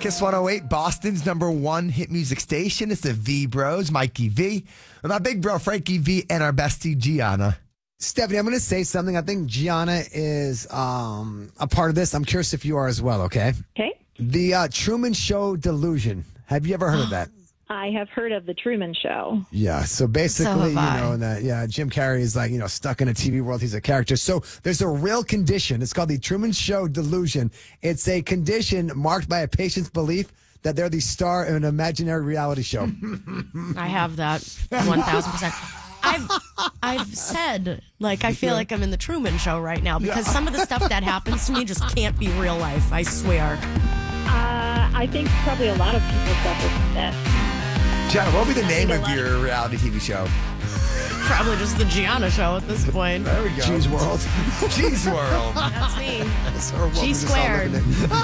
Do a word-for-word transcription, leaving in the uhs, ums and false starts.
Kiss one oh eight, Boston's number one hit music station. It's the V Bros, Mikey V, with my big bro Frankie V, and our bestie Gianna. Stephanie, I'm going to say something. I think Gianna is um, a part of this. I'm curious if you are as well, okay? Okay. The uh, Truman Show delusion. Have you ever heard of that? I have heard of the Truman Show. Yeah, so basically, So have you I. know, that yeah, Jim Carrey is like, you know, stuck in a T V world. He's a character. So there's a real condition. It's called the Truman Show delusion. It's a condition marked by a patient's belief that they're the star of an imaginary reality show. I have that one thousand percent. I've I've said, like, I feel like I'm in the Truman Show right now because some of the stuff that happens to me just can't be real life, I swear. Uh, I think probably a lot of people suffer from this. Gianna, what would be the name a of lot. your reality T V show? Probably just the Gianna Show at this point. There we go. Cheese World. Cheese World. That's me. That's our G woman just all squared. looking at-